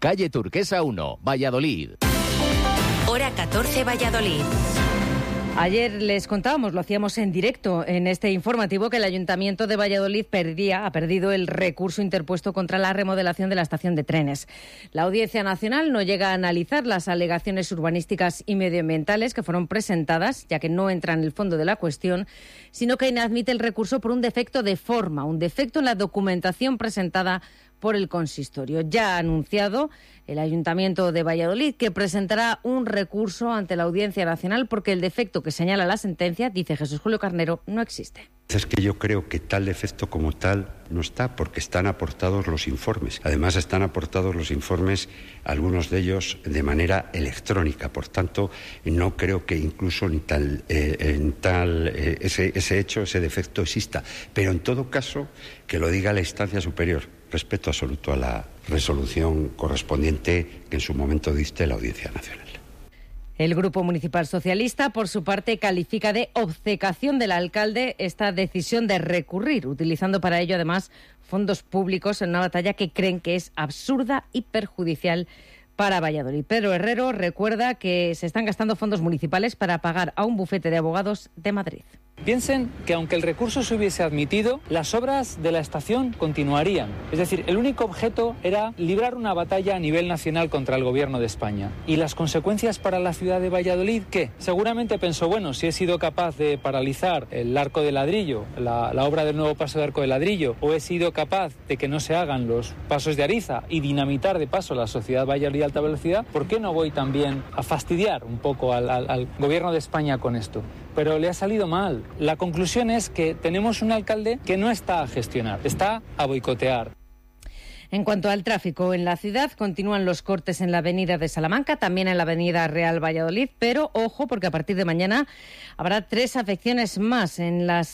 Calle Turquesa 1, Valladolid. Hora 14, Valladolid. Ayer les contábamos, lo hacíamos en directo en este informativo, que el Ayuntamiento de Valladolid ha perdido el recurso interpuesto contra la remodelación de la estación de trenes. La Audiencia Nacional no llega a analizar las alegaciones urbanísticas y medioambientales que fueron presentadas, ya que no entra en el fondo de la cuestión, sino que inadmite el recurso por un defecto de forma, un defecto en la documentación presentada por el consistorio. Ya ha anunciado el Ayuntamiento de Valladolid que presentará un recurso ante la Audiencia Nacional porque el defecto que señala la sentencia, dice Jesús Julio Carnero, no existe. Es que yo creo que tal defecto como tal no está, porque están aportados los informes. Además, están aportados los informes, algunos de ellos de manera electrónica. Por tanto, no creo que incluso ese hecho, ese defecto exista. Pero en todo caso, que lo diga la instancia superior. Respeto absoluto a la resolución correspondiente que en su momento dicte la Audiencia Nacional. El Grupo Municipal Socialista, por su parte, califica de obcecación del alcalde esta decisión de recurrir, utilizando para ello, además, fondos públicos en una batalla que creen que es absurda y perjudicial para Valladolid. Pedro Herrero recuerda que se están gastando fondos municipales para pagar a un bufete de abogados de Madrid. Piensen que aunque el recurso se hubiese admitido, las obras de la estación continuarían. Es decir, el único objeto era librar una batalla a nivel nacional contra el gobierno de España. ¿Y las consecuencias para la ciudad de Valladolid qué? Seguramente pensó, bueno, si he sido capaz de paralizar el arco de ladrillo, la obra del nuevo paso de arco de ladrillo, o he sido capaz de que no se hagan los pasos de Ariza y dinamitar de paso la sociedad Valladolid alta velocidad, ¿por qué no voy también a fastidiar un poco al gobierno de España con esto? Pero le ha salido mal. La conclusión es que tenemos un alcalde que no está a gestionar, está a boicotear. En cuanto al tráfico en la ciudad, continúan los cortes en la avenida de Salamanca, también en la avenida Real Valladolid, pero ojo, porque a partir de mañana habrá 3 afecciones más en las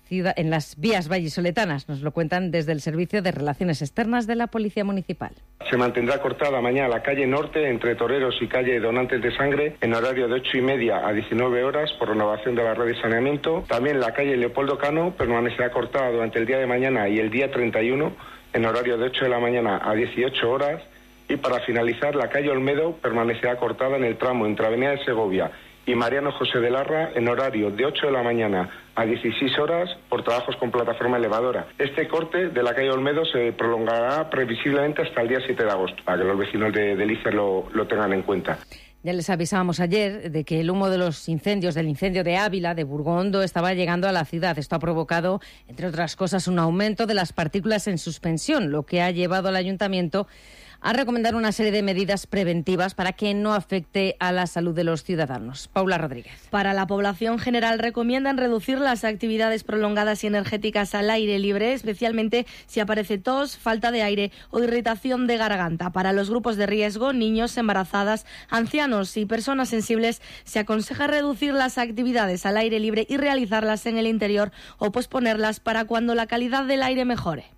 vías vallisoletanas. Nos lo cuentan desde el Servicio de Relaciones Externas de la Policía Municipal. Se mantendrá cortada mañana la calle Norte entre Toreros y calle Donantes de Sangre en horario de 8:30 a 19 horas por renovación de la red de saneamiento. También la calle Leopoldo Cano permanecerá cortada durante el día de mañana y el día 31 en horario de 8 de la mañana a 18 horas. Y para finalizar, la calle Olmedo permanecerá cortada en el tramo entre Avenida de Segovia y Mariano José de Larra en horario de 8 de la mañana a 16 horas por trabajos con plataforma elevadora. Este corte de la calle Olmedo se prolongará previsiblemente hasta el día 7 de agosto, para que los vecinos de Lícer lo tengan en cuenta. Ya les avisábamos ayer de que el humo de los incendios, del incendio de Ávila, de Burgondo, estaba llegando a la ciudad. Esto ha provocado, entre otras cosas, un aumento de las partículas en suspensión, lo que ha llevado al ayuntamiento a recomendar una serie de medidas preventivas para que no afecte a la salud de los ciudadanos. Paula Rodríguez. Para la población general recomiendan reducir las actividades prolongadas y energéticas al aire libre, especialmente si aparece tos, falta de aire o irritación de garganta. Para los grupos de riesgo, niños, embarazadas, ancianos y personas sensibles, se aconseja reducir las actividades al aire libre y realizarlas en el interior o posponerlas para cuando la calidad del aire mejore.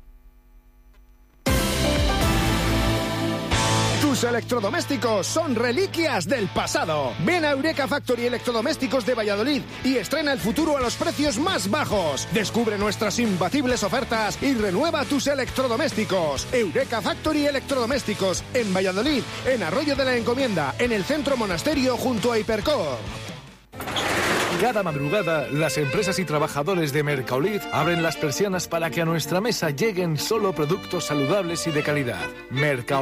Tus electrodomésticos son reliquias del pasado. Ven a Eureka Factory Electrodomésticos de Valladolid y estrena el futuro a los precios más bajos. Descubre nuestras imbatibles ofertas y renueva tus electrodomésticos. Eureka Factory Electrodomésticos en Valladolid, en Arroyo de la Encomienda, en el Centro Monasterio junto a Hipercor. Cada madrugada, las empresas y trabajadores de Mercaolid abren las persianas para que a nuestra mesa lleguen solo productos saludables y de calidad.